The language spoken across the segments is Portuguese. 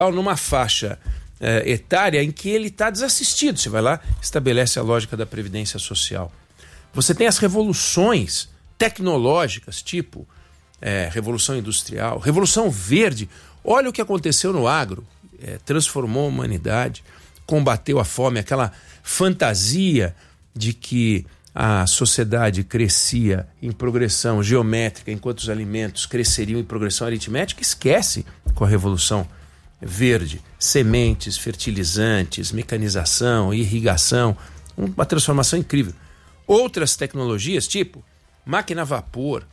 numa faixa etária em que ele está desassistido. Você vai lá, estabelece a lógica da previdência social. Você tem as revoluções tecnológicas, tipo Revolução Industrial, Revolução Verde. Olha o que aconteceu no agro. Transformou a humanidade, combateu a fome, aquela fantasia de que a sociedade crescia em progressão geométrica enquanto os alimentos cresceriam em progressão aritmética. Esquece com a Revolução Verde. Sementes, fertilizantes, mecanização, irrigação, uma transformação incrível. Outras tecnologias, tipo máquina a vapor,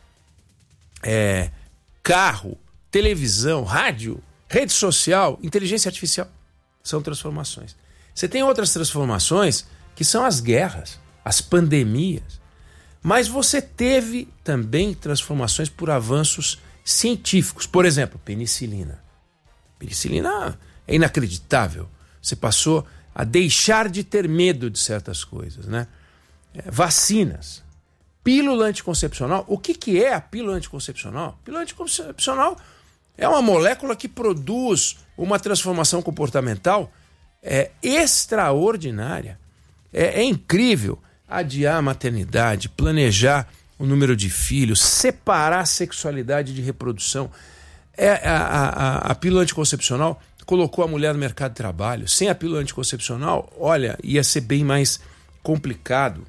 carro, televisão, rádio, rede social, inteligência artificial, são transformações. Você tem outras transformações que são as guerras, as pandemias. Mas você teve também transformações por avanços científicos. Por exemplo, penicilina. Penicilina é inacreditável. Você passou a deixar de ter medo de certas coisas, né? Vacinas. Pílula anticoncepcional. O que é a pílula anticoncepcional? Pílula anticoncepcional é uma molécula que produz uma transformação comportamental extraordinária. É incrível adiar a maternidade, planejar o número de filhos, separar a sexualidade de reprodução. A pílula anticoncepcional colocou a mulher no mercado de trabalho. Sem a pílula anticoncepcional, olha, ia ser bem mais complicado.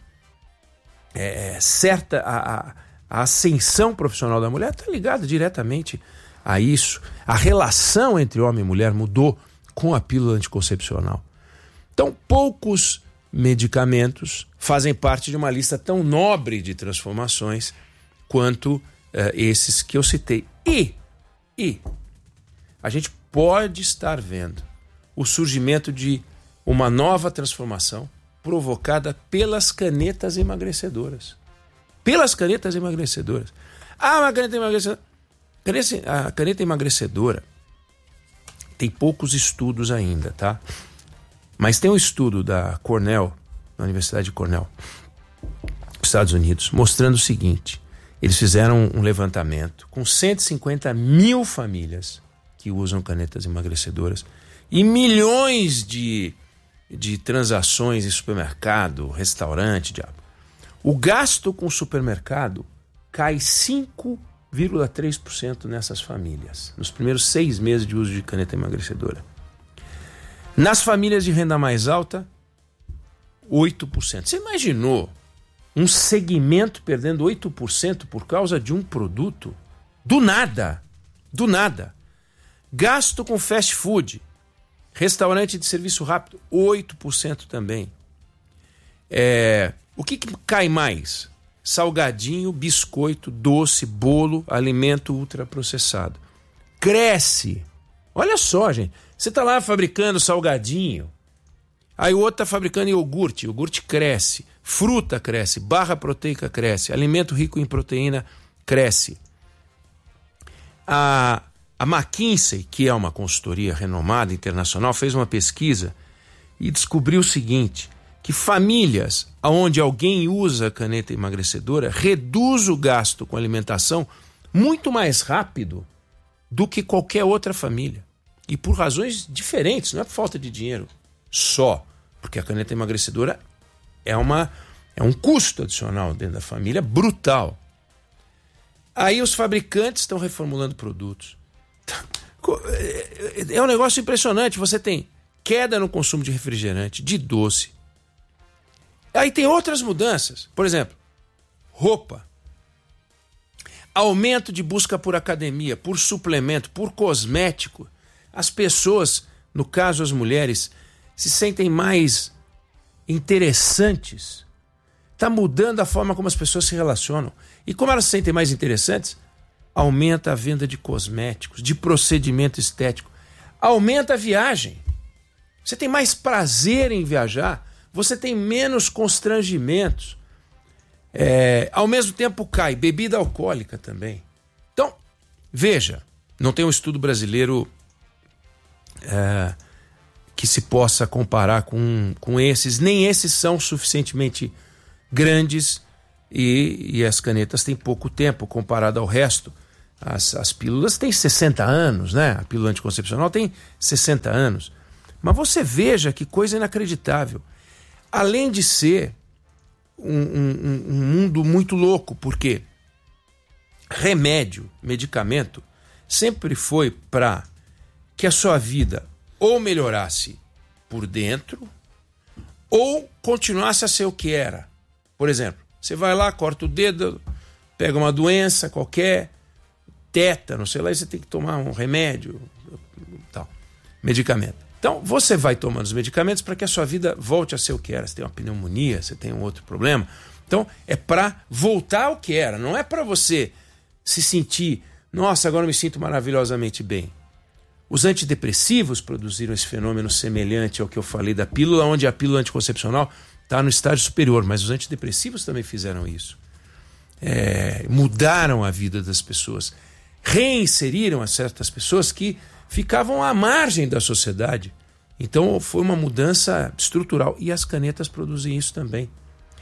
A ascensão profissional da mulher está ligada diretamente a isso. A relação entre homem e mulher mudou com a pílula anticoncepcional. Então, poucos medicamentos fazem parte de uma lista tão nobre de transformações quanto esses que eu citei. E a gente pode estar vendo o surgimento de uma nova transformação provocada pelas canetas emagrecedoras. Pelas canetas emagrecedoras. Uma caneta emagrecedora. A caneta emagrecedora tem poucos estudos ainda, tá? Mas tem um estudo da Cornell, da Universidade de Cornell, Estados Unidos, mostrando o seguinte: eles fizeram um levantamento com 150 mil famílias que usam canetas emagrecedoras e milhões de transações em supermercado, restaurante, diabo. O gasto com supermercado cai 5,3% nessas famílias, nos primeiros 6 meses de uso de caneta emagrecedora. Nas famílias de renda mais alta, 8%. Você imaginou um segmento perdendo 8% por causa de um produto? Do nada. Do nada. Gasto com fast food, restaurante de serviço rápido, 8% também. O que cai mais? Salgadinho, biscoito, doce, bolo, alimento ultraprocessado. Cresce. Olha só, gente. Você está lá fabricando salgadinho, aí o outro está fabricando iogurte. Iogurte cresce, fruta cresce, barra proteica cresce, alimento rico em proteína cresce. A McKinsey, que é uma consultoria renomada internacional, fez uma pesquisa e descobriu o seguinte: que famílias onde alguém usa caneta emagrecedora reduz o gasto com alimentação muito mais rápido do que qualquer outra família. E por razões diferentes, não é por falta de dinheiro só, porque a caneta emagrecedora é um custo adicional dentro da família brutal. Aí os fabricantes estão reformulando produtos. É um negócio impressionante. Você tem queda no consumo de refrigerante, de doce. Aí tem outras mudanças. Por exemplo, roupa. Aumento de busca por academia, por suplemento, por cosmético. As pessoas, no caso as mulheres, se sentem mais interessantes. Está mudando a forma como as pessoas se relacionam. E como elas se sentem mais interessantes, aumenta a venda de cosméticos, de procedimento estético. Aumenta a viagem. Você tem mais prazer em viajar. Você tem menos constrangimentos. Ao mesmo tempo cai bebida alcoólica também. Então, veja, não tem um estudo brasileiro que se possa comparar com esses. Nem esses são suficientemente grandes e as canetas têm pouco tempo comparado ao resto As pílulas têm 60 anos, né? A pílula anticoncepcional tem 60 anos. Mas você veja que coisa inacreditável. Além de ser um mundo muito louco, porque remédio, medicamento, sempre foi para que a sua vida ou melhorasse por dentro ou continuasse a ser o que era. Por exemplo, você vai lá, corta o dedo, pega uma doença qualquer, tétano, sei lá, e você tem que tomar um remédio, tal, medicamento. Então, você vai tomando os medicamentos para que a sua vida volte a ser o que era. Você tem uma pneumonia, você tem um outro problema. Então, é para voltar ao que era, não é para você se sentir, nossa, agora eu me sinto maravilhosamente bem. Os antidepressivos produziram esse fenômeno semelhante ao que eu falei da pílula, onde a pílula anticoncepcional está no estágio superior, mas os antidepressivos também fizeram isso. Mudaram a vida das pessoas, reinseriram a certas pessoas que ficavam à margem da sociedade. Então foi uma mudança estrutural, e as canetas produzem isso também.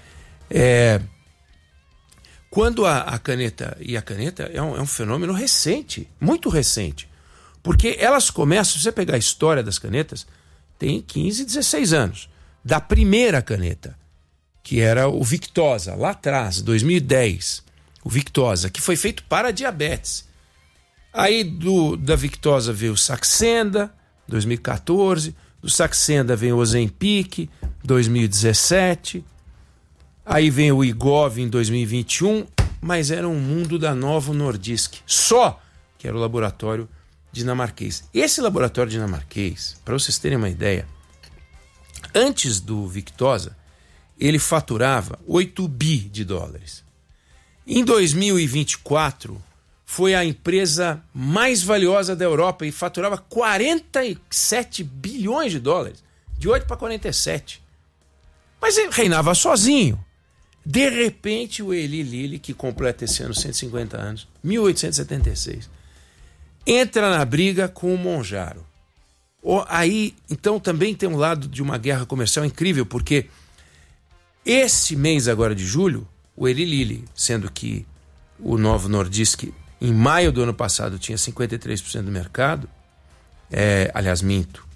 Quando a caneta é um fenômeno recente, muito recente, porque elas começam, se você pegar a história das canetas, tem 15, 16 anos, da primeira caneta, que era o Victoza, lá atrás, 2010, o Victoza, que foi feito para diabetes. Aí da Victoza veio o Saxenda, 2014, do Saxenda vem o Ozempic, 2017, aí vem o Wegovy em 2021, mas era um mundo da Novo Nordisk, só que era o laboratório dinamarquês. Esse laboratório dinamarquês, para vocês terem uma ideia, antes do Victoza, ele faturava 8 bi de dólares. Em 2024, foi a empresa mais valiosa da Europa e faturava 47 bilhões de dólares, de 8 para 47. Mas ele reinava sozinho. De repente, o Eli Lilly, que completa esse ano 150 anos, 1876, entra na briga com o Mounjaro. Aí, então, também tem um lado de uma guerra comercial incrível, porque esse mês agora de julho, o Eli Lilly, sendo que o Novo Nordisk, em maio do ano passado, tinha 53% do mercado, aliás, minto,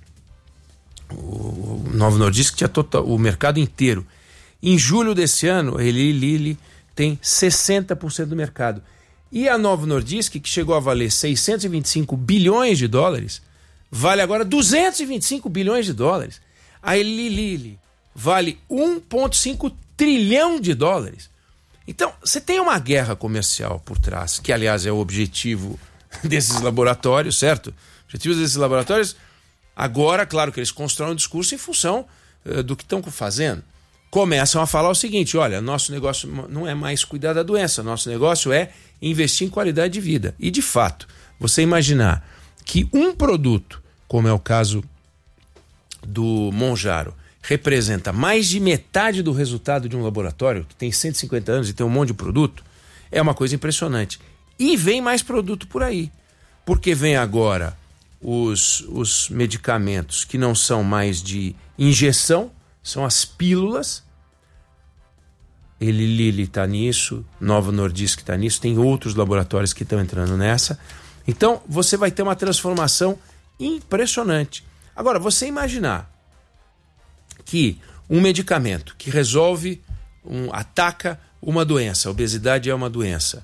o Novo Nordisk tinha o mercado inteiro. Em julho desse ano, a Eli Lilly tem 60% do mercado. E a Novo Nordisk, que chegou a valer 625 bilhões de dólares, vale agora 225 bilhões de dólares. A Eli Lilly vale 1,5 trilhão de dólares. Então, você tem uma guerra comercial por trás, que, aliás, é o objetivo desses laboratórios, certo? O objetivo desses laboratórios, agora, claro que eles constroem um discurso em função do que estão fazendo. Começam a falar o seguinte: olha, nosso negócio não é mais cuidar da doença, nosso negócio é investir em qualidade de vida. E, de fato, você imaginar que um produto, como é o caso do Mounjaro, representa mais de metade do resultado de um laboratório que tem 150 anos e tem um monte de produto, é uma coisa impressionante. E vem mais produto por aí, porque vem agora os medicamentos que não são mais de injeção, são as pílulas. Eli Lilly está nisso, Novo Nordisk está nisso, tem outros laboratórios que estão entrando nessa. Então você vai ter uma transformação impressionante. Agora, você imaginar que um medicamento que resolve, ataca uma doença, a obesidade é uma doença,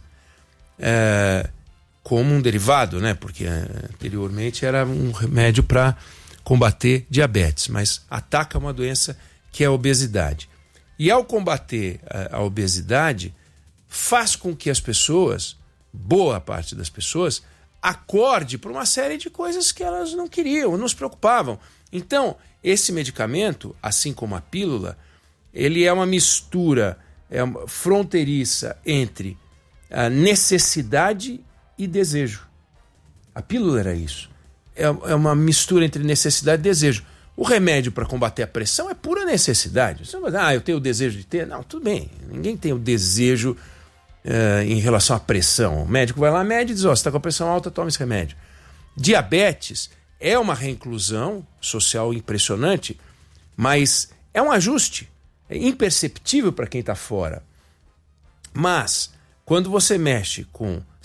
como um derivado, né? Porque anteriormente era um remédio para combater diabetes, mas ataca uma doença que é a obesidade. E ao combater a obesidade, faz com que as pessoas, boa parte das pessoas, acorde por uma série de coisas que elas não queriam, não se preocupavam. Então, esse medicamento, assim como a pílula, ele é uma mistura fronteiriça entre a necessidade e desejo. A pílula era isso. É uma mistura entre necessidade e desejo. O remédio para combater a pressão é pura necessidade. Você não vai, eu tenho o desejo de ter. Não, tudo bem. Ninguém tem o desejo em relação à pressão. O médico vai lá, mede e diz: você está com a pressão alta, toma esse remédio. Diabetes é uma reinclusão social impressionante, mas é um ajuste. É imperceptível para quem está fora. Mas, quando você mexe com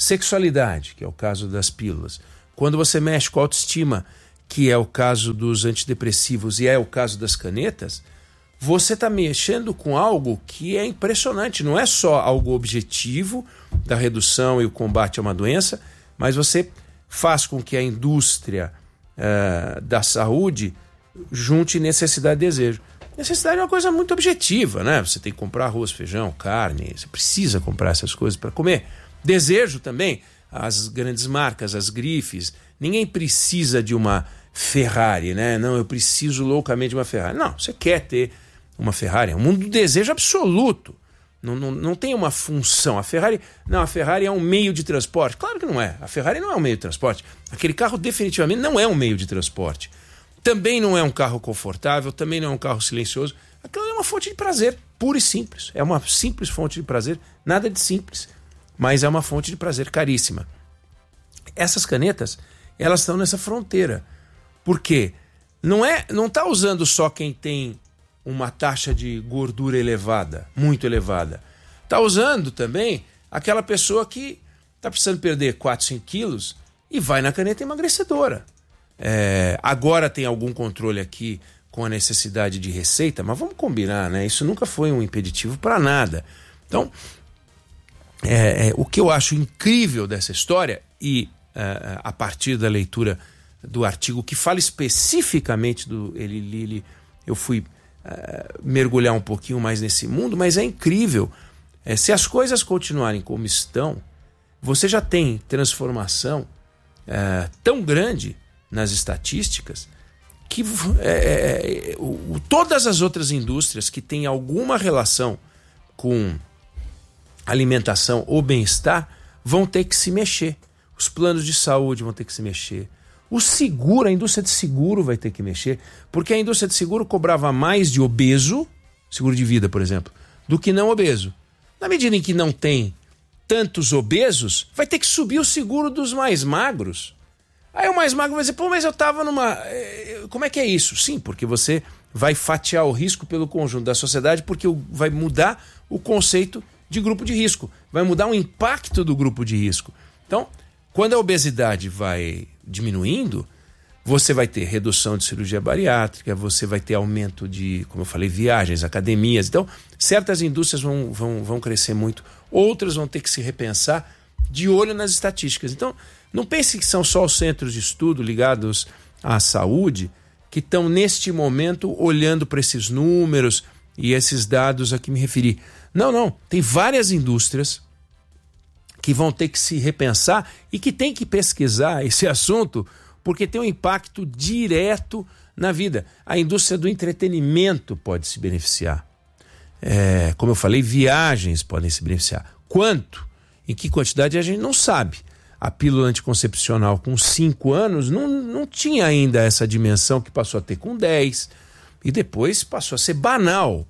sexualidade, que é o caso das pílulas, quando você mexe com a autoestima, que é o caso dos antidepressivos e é o caso das canetas, você está mexendo com algo que é impressionante. Não é só algo objetivo da redução e o combate a uma doença, mas você faz com que a indústria da saúde junte necessidade e desejo. Necessidade é uma coisa muito objetiva, né? Você tem que comprar arroz, feijão, carne, você precisa comprar essas coisas para comer. Desejo também, as grandes marcas, as grifes. Ninguém precisa de uma Ferrari, né? Não, eu preciso loucamente de uma Ferrari. Não, você quer ter uma Ferrari. É um mundo do desejo absoluto. Não tem uma função. A Ferrari é um meio de transporte. Claro que não é. A Ferrari não é um meio de transporte. Aquele carro definitivamente não é um meio de transporte. Também não é um carro confortável, também não é um carro silencioso. Aquilo é uma fonte de prazer, pura e simples. É uma simples fonte de prazer, nada de simples, mas é uma fonte de prazer caríssima. Essas canetas, elas estão nessa fronteira. Por quê? Não está usando só quem tem uma taxa de gordura elevada, muito elevada. Está usando também aquela pessoa que está precisando perder 4, 5 quilos e vai na caneta emagrecedora. Agora tem algum controle aqui com a necessidade de receita, mas vamos combinar, né? Isso nunca foi um impeditivo para nada. Então, o que eu acho incrível dessa história, e a partir da leitura do artigo que fala especificamente do Eli Lilly, eu fui mergulhar um pouquinho mais nesse mundo, mas é incrível. Se as coisas continuarem como estão, você já tem transformação tão grande nas estatísticas que todas as outras indústrias que têm alguma relação com alimentação ou bem-estar vão ter que se mexer. Os planos de saúde vão ter que se mexer. O seguro, a indústria de seguro vai ter que mexer, porque a indústria de seguro cobrava mais de obeso, seguro de vida, por exemplo, do que não obeso. Na medida em que não tem tantos obesos, vai ter que subir o seguro dos mais magros. Aí o mais magro vai dizer, mas eu estava numa... Como é que é isso? Sim, porque você vai fatiar o risco pelo conjunto da sociedade, porque vai mudar o conceito de grupo de risco, vai mudar o impacto do grupo de risco. Então, quando a obesidade vai diminuindo, você vai ter redução de cirurgia bariátrica, você vai ter aumento de, como eu falei, viagens, academias. Então, certas indústrias vão crescer muito, outras vão ter que se repensar de olho nas estatísticas. Então, não pense que são só os centros de estudo ligados à saúde que estão, neste momento, olhando para esses números e esses dados a que me referi. Não. Tem várias indústrias que vão ter que se repensar e que tem que pesquisar esse assunto, porque tem um impacto direto na vida. A indústria do entretenimento pode se beneficiar. Como eu falei, viagens podem se beneficiar. Quanto? Em que quantidade a gente não sabe. A pílula anticoncepcional com 5 anos não tinha ainda essa dimensão que passou a ter com 10. E depois passou a ser banal.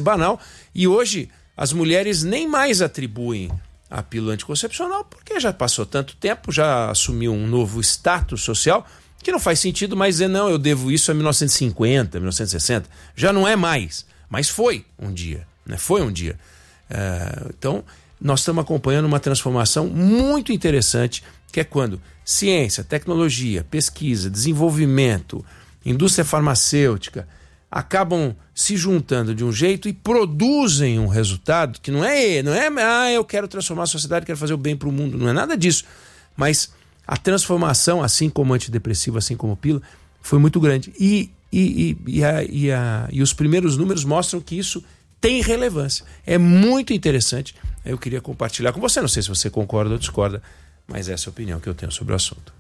E hoje as mulheres nem mais atribuem a pílula anticoncepcional porque já passou tanto tempo, já assumiu um novo status social que não faz sentido mais dizer, não, eu devo isso a 1950, 1960. Já não é mais, mas foi um dia. Né? Foi um dia. Então, nós estamos acompanhando uma transformação muito interessante, que é quando ciência, tecnologia, pesquisa, desenvolvimento, indústria farmacêutica acabam se juntando de um jeito e produzem um resultado que não é eu quero transformar a sociedade, quero fazer o bem para o mundo, não é nada disso. Mas a transformação, assim como antidepressivo, assim como pílula, foi muito grande. E os primeiros números mostram que isso tem relevância. É muito interessante. Eu queria compartilhar com você. Não sei se você concorda ou discorda, mas essa é a opinião que eu tenho sobre o assunto.